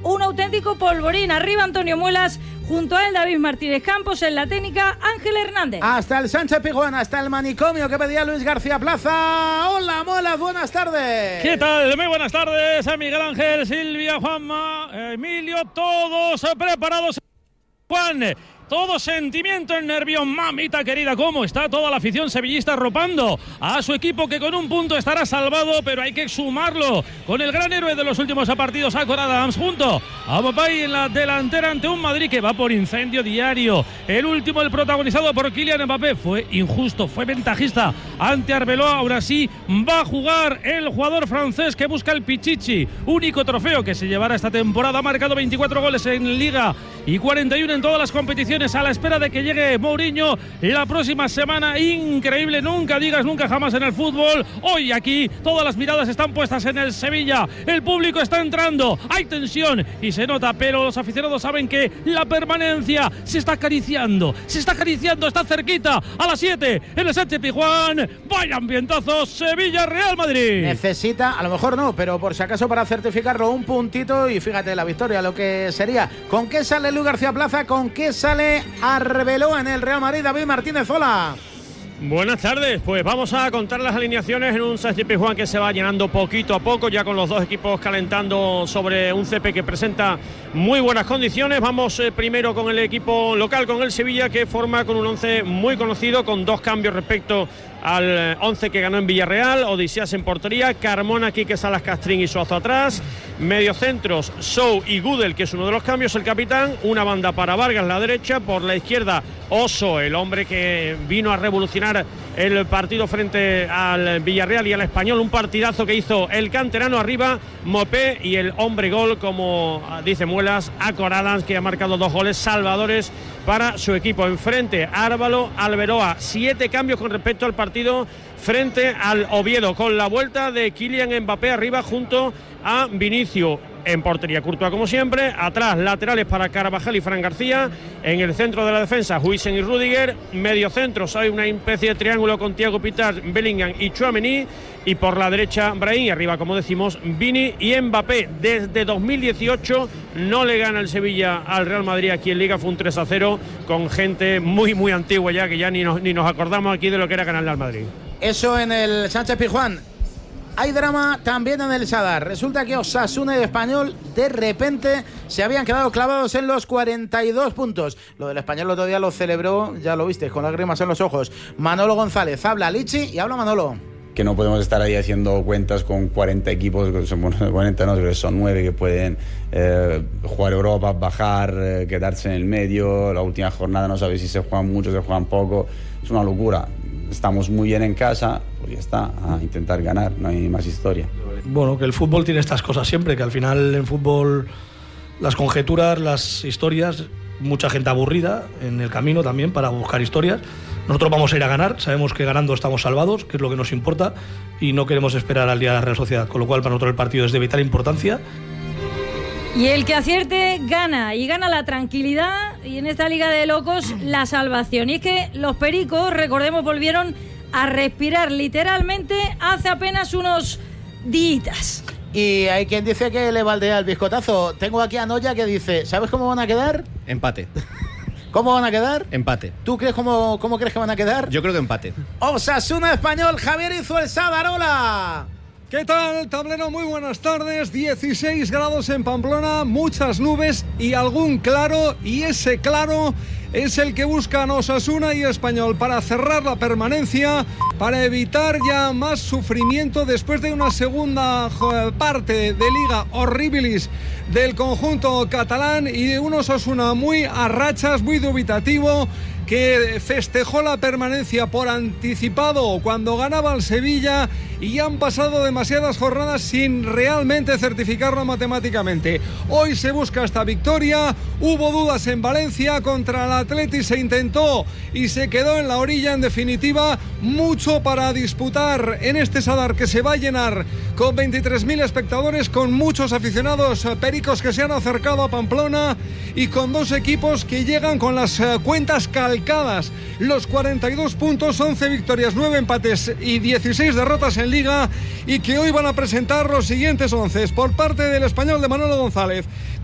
un auténtico polvorín. Arriba Antonio Muelas, junto a él David Martínez Campos, en la técnica Ángel Hernández. Hasta el Sánchez Pizjuán, hasta el manicomio que pedía Luis García Plaza. Hola Muelas, buenas tardes. ¿Qué tal? Muy buenas tardes a Miguel Ángel, Silvia, Juanma, Emilio, todos preparados. Juan, todo sentimiento en nervios, mamita querida, cómo está toda la afición sevillista arropando a su equipo, que con un punto estará salvado, pero hay que sumarlo con el gran héroe de los últimos partidos, Acor Adams, junto a Mbappé en la delantera ante un Madrid que va por incendio diario. El último, el protagonizado por Kylian Mbappé, fue injusto, fue ventajista ante Arbeloa. Ahora sí va a jugar el jugador francés que busca el Pichichi, único trofeo que se llevará esta temporada. Ha marcado 24 goles en Liga y 41 en todas las competiciones, a la espera de que llegue Mourinho la próxima semana. Increíble, nunca digas nunca jamás en el fútbol. Hoy aquí todas las miradas están puestas en el Sevilla, el público está entrando, hay tensión y se nota, pero los aficionados saben que la permanencia se está acariciando, está cerquita. A las 7 en el Sánchez Pizjuán, vaya ambientazo, Sevilla-Real Madrid. Necesita, a lo mejor no, pero por si acaso para certificarlo, un puntito y fíjate la victoria, lo que sería. ¿Con qué sale Luis García Plaza? ¿Con qué sale Arbeloa en el Real Madrid? David Martínez, hola. Buenas tardes, pues vamos a contar las alineaciones en un Sánchez Pizjuán que se va llenando poquito a poco, ya con los dos equipos calentando sobre un césped que presenta muy buenas condiciones. Vamos primero con el equipo local, con el Sevilla, que forma con un once muy conocido, con dos cambios respecto al 11 que ganó en Villarreal. Odisías en portería, Carmona, Quique Salas, Castrín y Suazo atrás, mediocentros Sou y Gudel, que es uno de los cambios, el capitán, una banda para Vargas, la derecha, por la izquierda Oso, el hombre que vino a revolucionar el partido frente al Villarreal y al Español, un partidazo que hizo el canterano. Arriba Mopé y el hombre gol, como dice Muelas, Acor Adams, que ha marcado 2 goles salvadores para su equipo. Enfrente Árvalo, Arbeloa, 7 cambios con respecto al partido frente al Oviedo, con la vuelta de Kylian Mbappé arriba junto a Vinicio. En portería Courtois como siempre, atrás laterales para Carvajal y Fran García, en el centro de la defensa Huijsen y Rüdiger, mediocentros hay una especie de triángulo con Thiago Pitart, Bellingham y Tchouaméni, y por la derecha Brahim, y arriba como decimos Vini y Mbappé. Desde 2018 no le gana el Sevilla al Real Madrid aquí en Liga, fue un 3-0 con gente muy antigua ya, que ya ni nos acordamos aquí de lo que era ganarle al Madrid. Eso en el Sánchez Pizjuán. Hay drama también en el Sadar. Resulta que Osasuna y Español de repente se habían quedado clavados en los 42 puntos. Lo del Español el otro día lo celebró, ya lo viste, con lágrimas en los ojos. Manolo González, habla Lichi y habla Manolo. Que no podemos estar ahí haciendo cuentas con 40 equipos, bueno, 40 no, creo que son 9 que pueden jugar Europa, bajar, quedarse en el medio. La última jornada no sabes si se juegan mucho, se juegan poco. Es una locura. Estamos muy bien en casa, pues ya está, a intentar ganar, no hay más historia. Bueno, que el fútbol tiene estas cosas siempre, que al final en fútbol las conjeturas, las historias, mucha gente aburrida en el camino también para buscar historias. Nosotros vamos a ir a ganar, sabemos que ganando estamos salvados, que es lo que nos importa, y no queremos esperar al día de la Real Sociedad, con lo cual para nosotros el partido es de vital importancia. Y el que acierte gana, y gana la tranquilidad, y en esta liga de locos la salvación. Y es que los pericos, recordemos, volvieron a respirar literalmente hace apenas unos días. Y hay quien dice que le baldea el biscotazo. Tengo aquí a Noya que dice, ¿sabes cómo van a quedar? Empate. ¿Cómo van a quedar? Empate. ¿Tú crees cómo crees que van a quedar? Yo creo que empate. Osasuna Español, Javier hizo el Sadarola. ¿Qué tal, tablero? Muy buenas tardes. 16 grados en Pamplona, muchas nubes y algún claro, y ese claro es el que buscan Osasuna y Español para cerrar la permanencia, para evitar ya más sufrimiento después de una segunda parte de Liga horribilis del conjunto catalán y de un Osasuna muy a rachas, muy dubitativo, que festejó la permanencia por anticipado cuando ganaba el Sevilla, y ya han pasado demasiadas jornadas sin realmente certificarlo matemáticamente. Hoy se busca esta victoria. Hubo dudas en Valencia contra el Atleti, se intentó y se quedó en la orilla. En definitiva, mucho para disputar en este Sadar, que se va a llenar con 23.000 espectadores, con muchos aficionados pericos que se han acercado a Pamplona, y con dos equipos que llegan con las cuentas calcadas, los 42 puntos, 11 victorias, 9 empates y 16 derrotas en Liga, y que hoy van a presentar los siguientes 11 por parte del Español de Manolo González,